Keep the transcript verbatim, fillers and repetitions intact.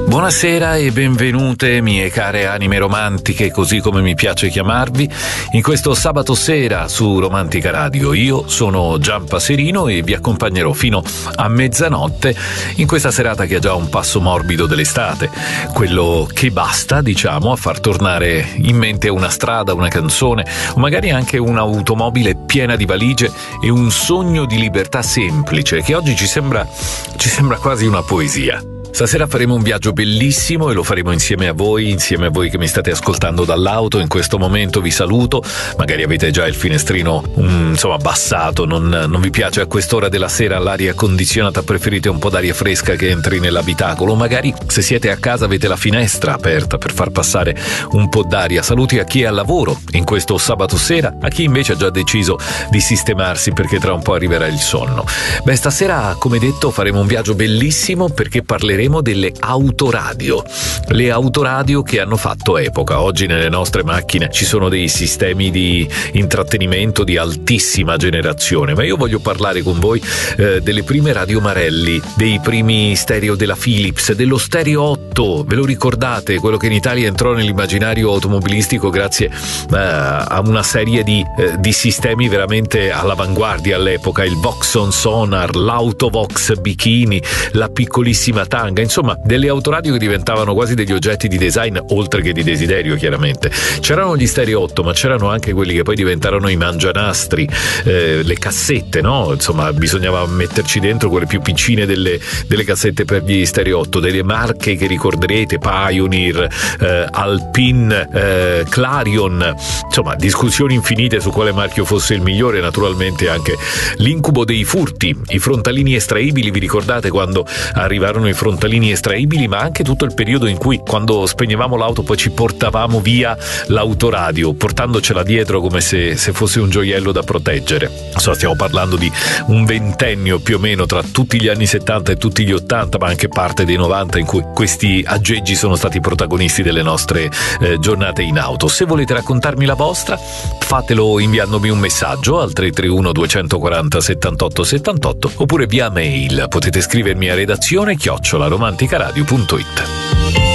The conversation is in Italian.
Buonasera e benvenute mie care anime romantiche, così come mi piace chiamarvi, in questo sabato sera su Romantica Radio. Io sono Gian Passerino e vi accompagnerò fino a mezzanotte in questa serata che ha già un passo morbido dell'estate, quello che basta, diciamo, a far tornare in mente una strada, una canzone o magari anche un'automobile piena di valigie e un sogno di libertà semplice che oggi ci sembra, ci sembra quasi una poesia. Stasera faremo un viaggio bellissimo e lo faremo insieme a voi, insieme a voi che mi state ascoltando dall'auto. In questo momento vi saluto, magari avete già il finestrino um, insomma abbassato, non, non vi piace a quest'ora della sera l'aria condizionata, preferite un po' d'aria fresca che entri nell'abitacolo, magari se siete a casa avete la finestra aperta per far passare un po' d'aria. Saluti a chi è al lavoro in questo sabato sera, a chi invece ha già deciso di sistemarsi perché tra un po' arriverà il sonno. Beh, stasera, come detto, faremo un viaggio bellissimo perché parleremo delle autoradio, le autoradio che hanno fatto epoca. Oggi nelle nostre macchine ci sono dei sistemi di intrattenimento di altissima generazione, ma io voglio parlare con voi eh, delle prime radio Marelli, dei primi stereo della Philips, dello stereo otto. Ve lo ricordate? Quello che in Italia entrò nell'immaginario automobilistico grazie eh, a una serie di, eh, di sistemi veramente all'avanguardia all'epoca, il Voxon Sonar, l'Autovox Bikini, la piccolissima Tanga, insomma delle autoradio che diventavano quasi degli oggetti di design oltre che di desiderio. Chiaramente c'erano gli stereo otto, ma c'erano anche quelli che poi diventarono i mangianastri, eh, le cassette, no? Insomma bisognava metterci dentro quelle più piccine delle, delle cassette per gli stereo otto, delle marche che ricorderete, Pioneer, eh, Alpine, eh, Clarion, insomma discussioni infinite su quale marchio fosse il migliore. Naturalmente anche l'incubo dei furti, i frontalini estraibili, vi ricordate quando arrivarono i frontalini estraibili, ma anche tutto il periodo in cui quando spegnevamo l'auto poi ci portavamo via l'autoradio portandocela dietro come se, se fosse un gioiello da proteggere. Insomma, stiamo parlando di un ventennio più o meno tra tutti gli anni settanta e tutti gli ottanta, ma anche parte dei novanta, in cui questi aggeggi sono stati protagonisti delle nostre eh, giornate in auto. Se volete raccontarmi la vostra, fatelo inviandomi un messaggio al tre tre uno due quattro zero settantotto settantotto oppure via mail. Potete scrivermi a redazione chiocciola romanticaradio punto it.